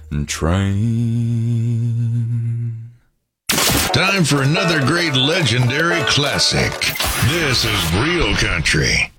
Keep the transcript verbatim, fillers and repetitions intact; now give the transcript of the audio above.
train. Time for another great legendary classic. This is Real Country.